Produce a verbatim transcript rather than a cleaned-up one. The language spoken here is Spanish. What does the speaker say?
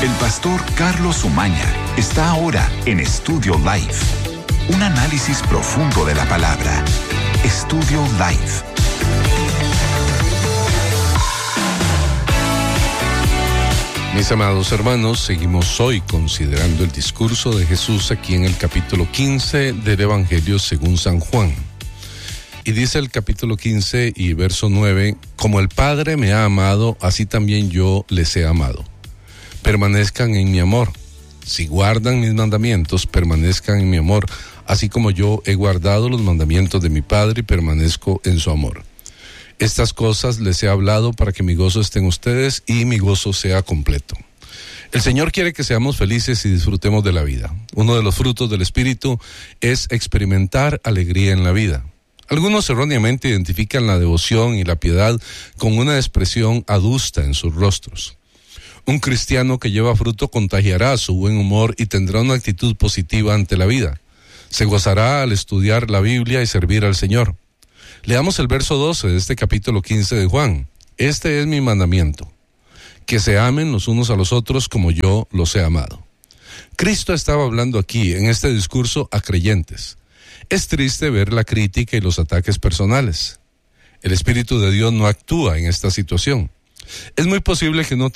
El pastor Carlos Umaña está ahora en Estudio Live. Un análisis profundo de la palabra. Estudio Live. Mis amados hermanos, seguimos hoy considerando el discurso de Jesús aquí en el capítulo quince del Evangelio según San Juan. Y dice el capítulo quince y verso nueve, como el Padre me ha amado, así también yo les he amado. Permanezcan en mi amor. Si guardan mis mandamientos, permanezcan en mi amor, así como yo he guardado los mandamientos de mi Padre y permanezco en su amor. Estas cosas les he hablado para que mi gozo esté en ustedes y mi gozo sea completo. El Señor quiere que seamos felices y disfrutemos de la vida. Uno de los frutos del Espíritu es experimentar alegría en la vida. Algunos erróneamente identifican la devoción y la piedad con una expresión adusta en sus rostros. Un cristiano que lleva fruto contagiará su buen humor y tendrá una actitud positiva ante la vida. Se gozará al estudiar la Biblia y servir al Señor. Leamos el verso doce de este capítulo quince de Juan. Este es mi mandamiento, que se amen los unos a los otros como yo los he amado. Cristo estaba hablando aquí, en este discurso, a creyentes. Es triste ver la crítica y los ataques personales. El Espíritu de Dios no actúa en esta situación. Es muy posible que no